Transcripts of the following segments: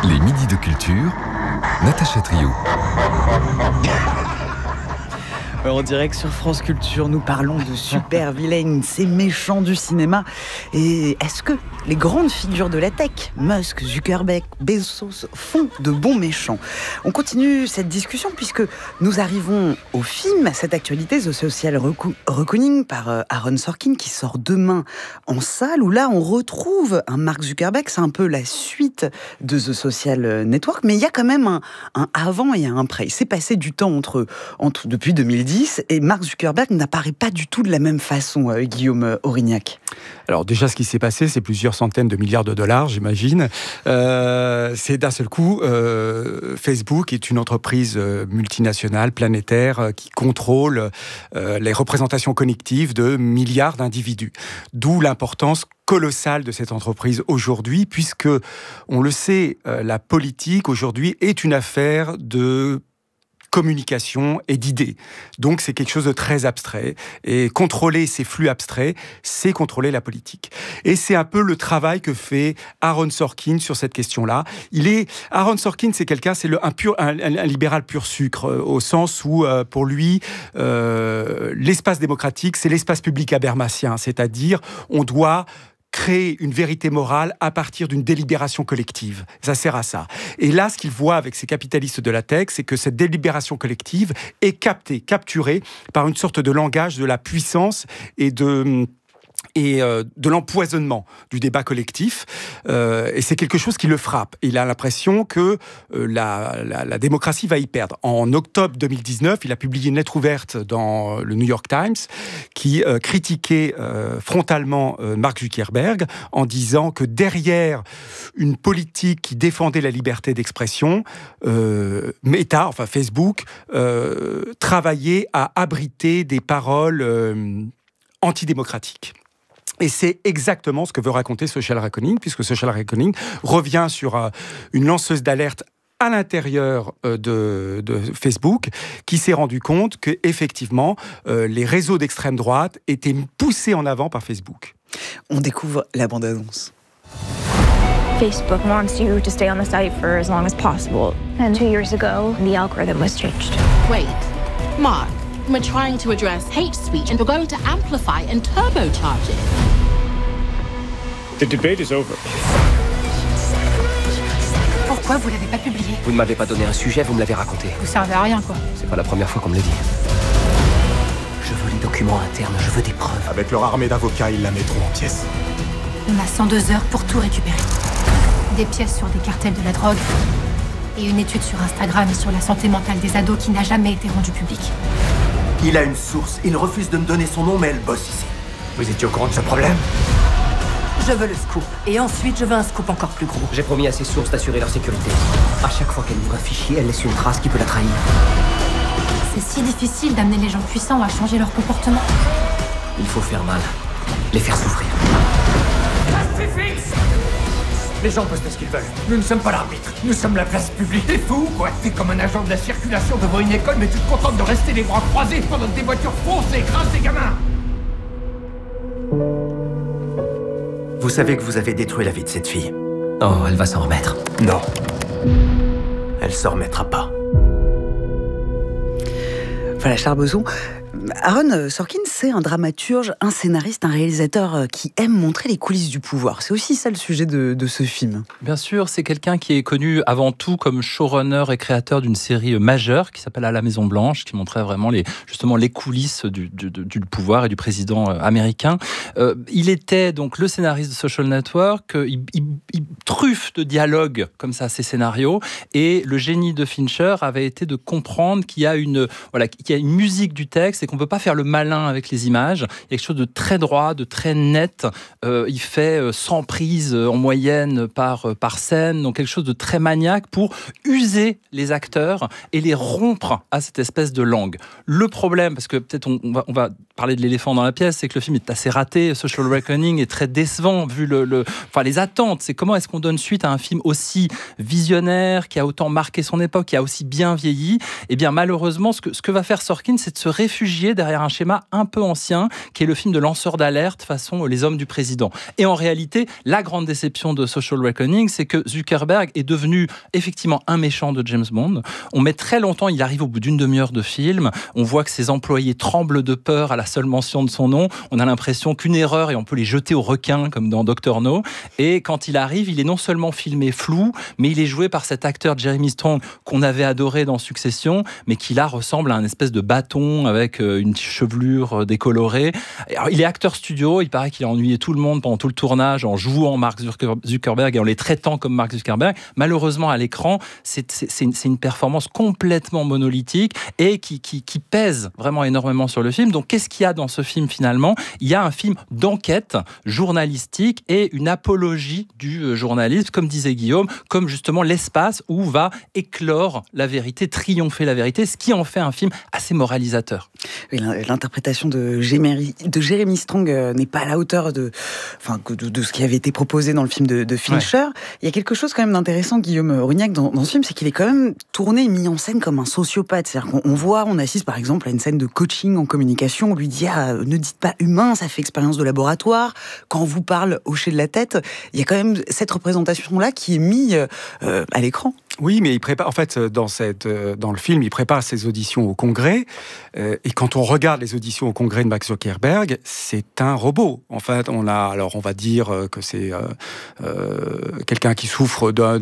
Les midis de culture, Natacha Trio. En direct sur France Culture, nous parlons de super vilains, ces méchants du cinéma. Et est-ce que les grandes figures de la tech, Musk, Zuckerberg, Bezos, font de bons méchants ? On continue cette discussion puisque nous arrivons au film, cette actualité, The Social Reckoning par Aaron Sorkin, qui sort demain en salle, où là on retrouve un Mark Zuckerberg. C'est un peu la suite de The Social Network, mais il y a quand même un avant et un après. Il s'est passé du temps depuis 2010, et Mark Zuckerberg n'apparaît pas du tout de la même façon, Guillaume Aurignac. Alors déjà, ce qui s'est passé, c'est plusieurs centaines de milliards de dollars, j'imagine. C'est d'un seul coup, Facebook est une entreprise multinationale, planétaire, qui contrôle les représentations connectives de milliards d'individus. D'où l'importance colossale de cette entreprise aujourd'hui, puisque, on le sait, la politique aujourd'hui est une affaire de communication et d'idées. Donc c'est quelque chose de très abstrait. Et contrôler ces flux abstraits, c'est contrôler la politique. Et c'est un peu le travail que fait Aaron Sorkin sur cette question-là. Aaron Sorkin, c'est quelqu'un, c'est un libéral pur sucre, au sens où, pour lui, l'espace démocratique, c'est l'espace public habermasien. C'est-à-dire, on doit créer une vérité morale à partir d'une délibération collective. Ça sert à ça. Et là, ce qu'il voit avec ces capitalistes de la tech, c'est que cette délibération collective est capturée par une sorte de langage de la puissance et de l'empoisonnement du débat collectif. Et c'est quelque chose qui le frappe. Il a l'impression que la démocratie va y perdre. En octobre 2019, il a publié une lettre ouverte dans le New York Times qui critiquait frontalement Mark Zuckerberg en disant que derrière une politique qui défendait la liberté d'expression, Facebook, travaillait à abriter des paroles antidémocratiques. Et c'est exactement ce que veut raconter Social Reckoning, puisque Social Reckoning revient sur une lanceuse d'alerte à l'intérieur de Facebook, qui s'est rendu compte qu'effectivement, les réseaux d'extrême droite étaient poussés en avant par Facebook. On découvre la bande-annonce. Facebook wants you to stay on the site for as long as possible. And 2 years ago, the algorithm was changed. Wait, Mark. We're trying to address hate speech and we're going to amplify and turbocharge it. The debate is over. Pourquoi vous l'avez pas publié ? Vous ne m'avez pas donné un sujet, vous me l'avez raconté. Vous servez à rien, quoi. C'est pas la première fois qu'on me le dit. Je veux les documents internes, je veux des preuves. Avec leur armée d'avocats, ils la mettront en pièces. On a 102 heures pour tout récupérer. Des pièces sur des cartels de la drogue et une étude sur Instagram et sur la santé mentale des ados qui n'a jamais été rendue publique. Il a une source. Il refuse de me donner son nom, mais elle bosse ici. Vous étiez au courant de ce problème ? Je veux le scoop. Et ensuite, je veux un scoop encore plus gros. J'ai promis à ses sources d'assurer leur sécurité. À chaque fois qu'elle ouvre un fichier, elle laisse une trace qui peut la trahir. C'est si difficile d'amener les gens puissants à changer leur comportement. Il faut faire mal. Les faire souffrir. Les gens peuvent faire ce qu'ils veulent. Nous ne sommes pas l'arbitre. Nous sommes la place publique. T'es fou, quoi. T'es comme un agent de la circulation devant une école, mais tu te contentes de rester les bras croisés pendant que des voitures foncent et écrasent des gamins. Vous savez que vous avez détruit la vie de cette fille. Oh, elle va s'en remettre. Non. Elle s'en remettra pas. Voilà, Charles Besson. Aaron Sorkin, c'est un dramaturge, un scénariste, un réalisateur qui aime montrer les coulisses du pouvoir. C'est aussi ça le sujet de ce film. Bien sûr, c'est quelqu'un qui est connu avant tout comme showrunner et créateur d'une série majeure qui s'appelle À la Maison Blanche, qui montrait vraiment les coulisses du pouvoir et du président américain. Il était donc le scénariste de Social Network. Il truffe de dialogues comme ça ces scénarios. Et le génie de Fincher avait été de comprendre qu'il y a une musique du texte et qu'on ne peut pas faire le malin avec les images. Il y a quelque chose de très droit, de très net. Il fait 100 prises en moyenne par scène, donc quelque chose de très maniaque pour user les acteurs et les rompre à cette espèce de langue. Le problème, parce que peut-être on va parler de l'éléphant dans la pièce, c'est que le film est assez raté. Social Reckoning est très décevant vu les attentes. C'est comment est-ce qu'on donne suite à un film aussi visionnaire, qui a autant marqué son époque, qui a aussi bien vieilli. Eh bien, malheureusement, ce que va faire Sorkin, c'est de se réfugier derrière un schéma un peu peu ancien, qui est le film de lanceur d'alerte façon Les Hommes du Président. Et en réalité, la grande déception de Social Reckoning, c'est que Zuckerberg est devenu effectivement un méchant de James Bond. On met très longtemps, il arrive au bout d'une demi-heure de film, on voit que ses employés tremblent de peur à la seule mention de son nom, on a l'impression qu'une erreur et on peut les jeter aux requins comme dans Dr No. Et quand il arrive, il est non seulement filmé flou, mais il est joué par cet acteur Jeremy Strong qu'on avait adoré dans Succession, mais qui là ressemble à un espèce de bâton avec une chevelure décolorée. Alors, il est acteur studio, il paraît qu'il a ennuyé tout le monde pendant tout le tournage en jouant Mark Zuckerberg et en les traitant comme Mark Zuckerberg. Malheureusement, à l'écran, c'est une performance complètement monolithique et qui pèse vraiment énormément sur le film. Donc, qu'est-ce qu'il y a dans ce film finalement ? Il y a un film d'enquête journalistique et une apologie du journalisme, comme disait Guillaume, comme justement l'espace où va éclore la vérité, triompher la vérité, ce qui en fait un film assez moralisateur. Oui, l'interprétation de Jeremy Strong n'est pas à la hauteur de ce qui avait été proposé dans le film de Fincher. Ouais. Il y a quelque chose quand même d'intéressant, Guillaume Aurignac, dans ce film, c'est qu'il est quand même tourné et mis en scène comme un sociopathe. C'est-à-dire qu'on assiste par exemple à une scène de coaching en communication, on lui dit ne dites pas humain, ça fait expérience de laboratoire. Quand on vous parle, hochez de la tête. Il y a quand même cette représentation-là qui est mise à l'écran. Oui, mais il prépare, en fait, dans le film, il prépare ses auditions au Congrès. Et quand on regarde les auditions au Congrès de Mark Zuckerberg, c'est un robot. En fait, on va dire que c'est quelqu'un qui souffre de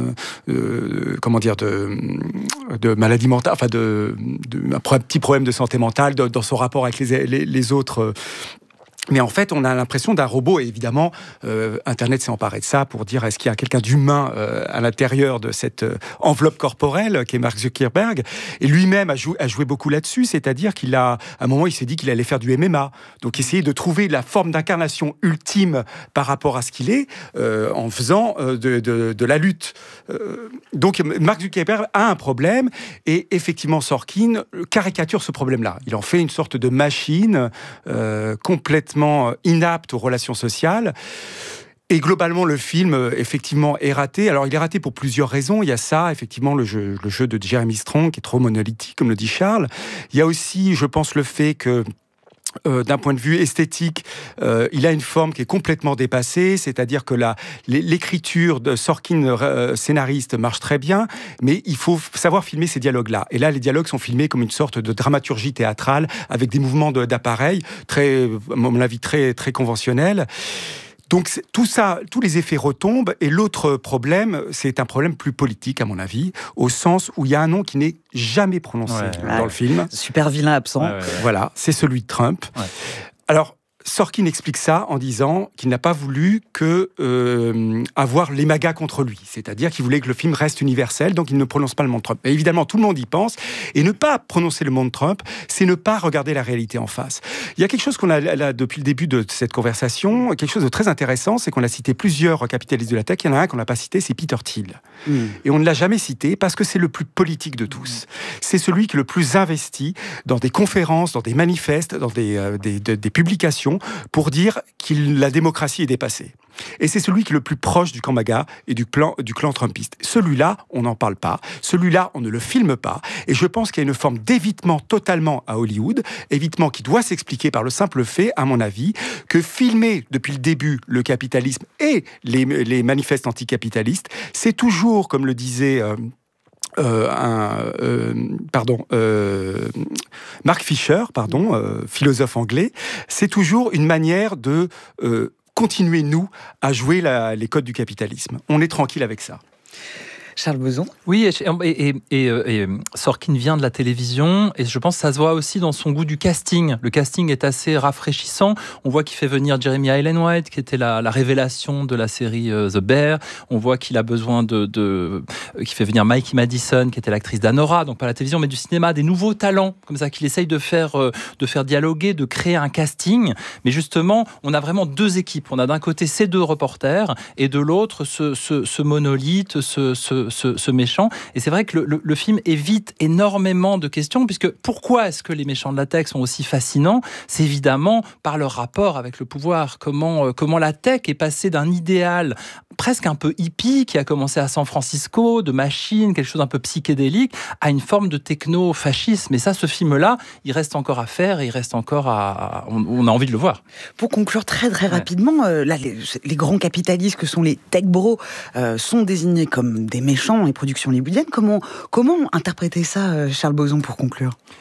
maladie mentale, enfin un petit problème de santé mentale dans son rapport avec les autres. Mais en fait, on a l'impression d'un robot, et évidemment, Internet s'est emparé de ça pour dire est-ce qu'il y a quelqu'un d'humain à l'intérieur de cette enveloppe corporelle qui est Mark Zuckerberg. Et lui-même a joué beaucoup là-dessus, c'est-à-dire à un moment, il s'est dit qu'il allait faire du MMA. Donc, essayer de trouver la forme d'incarnation ultime par rapport à ce qu'il est, en faisant de la lutte. Donc, Mark Zuckerberg a un problème, et effectivement, Sorkin caricature ce problème-là. Il en fait une sorte de machine complètement inapte aux relations sociales. Et globalement, le film, effectivement, est raté. Alors, il est raté pour plusieurs raisons. Il y a ça, effectivement, le jeu de Jeremy Strong, qui est trop monolithique, comme le dit Charles. Il y a aussi, je pense, le fait que d'un point de vue esthétique, il a une forme qui est complètement dépassée, c'est-à-dire que l'écriture de Sorkin, scénariste, marche très bien, mais il faut savoir filmer ces dialogues-là. Et là, les dialogues sont filmés comme une sorte de dramaturgie théâtrale, avec des mouvements d'appareil, à mon avis, très, très conventionnels. Donc tout ça, tous les effets retombent. Et l'autre problème, c'est un problème plus politique, à mon avis, au sens où il y a un nom qui n'est jamais prononcé dans le film. Super vilain absent. Voilà, c'est celui de Trump. Ouais. Alors, Sorkin explique ça en disant qu'il n'a pas voulu avoir les magas contre lui. C'est-à-dire qu'il voulait que le film reste universel, donc il ne prononce pas le nom de Trump. Et évidemment, tout le monde y pense. Et ne pas prononcer le nom de Trump, c'est ne pas regarder la réalité en face. Il y a quelque chose qu'on a là, depuis le début de cette conversation, quelque chose de très intéressant, c'est qu'on a cité plusieurs capitalistes de la tech. Il y en a un qu'on n'a pas cité, c'est Peter Thiel. Et on ne l'a jamais cité parce que c'est le plus politique de tous. C'est celui qui est le plus investi dans des conférences, dans des manifestes, dans des publications, pour dire que la démocratie est dépassée. Et c'est celui qui est le plus proche du camp MAGA et du clan trumpiste. Celui-là, on n'en parle pas. Celui-là, on ne le filme pas. Et je pense qu'il y a une forme d'évitement totalement à Hollywood, évitement qui doit s'expliquer par le simple fait, à mon avis, que filmer depuis le début le capitalisme et les manifestes anticapitalistes, c'est toujours, comme le disait... Mark Fisher, philosophe anglais, c'est toujours une manière de continuer, nous, à jouer les codes du capitalisme. On est tranquille avec ça. Charles Boson. Oui, et Sorkin vient de la télévision, et je pense que ça se voit aussi dans son goût du casting. Le casting est assez rafraîchissant. On voit qu'il fait venir Jeremy Allen White, qui était la révélation de la série The Bear. On voit qu'il a besoin qu'il fait venir Mikey Madison, qui était l'actrice d'Anora, donc pas la télévision, mais du cinéma, des nouveaux talents, comme ça, qu'il essaye de faire dialoguer, de créer un casting. Mais justement, on a vraiment deux équipes. On a d'un côté ces deux reporters, et de l'autre, ce monolithe, ce méchant. Et c'est vrai que le film évite énormément de questions, puisque pourquoi est-ce que les méchants de la tech sont aussi fascinants ? C'est évidemment par leur rapport avec le pouvoir. Comment la tech est passée d'un idéal presque un peu hippie, qui a commencé à San Francisco, de machines, quelque chose un peu psychédélique, à une forme de techno-fascisme. Et ça, ce film-là, il reste encore à faire, et il reste encore on a envie de le voir. Pour conclure très rapidement, là, les grands capitalistes que sont les tech bros sont désignés comme des méchants dans les productions hollywoodiennes. Comment interpréter ça, Charles Bozon, pour conclure ?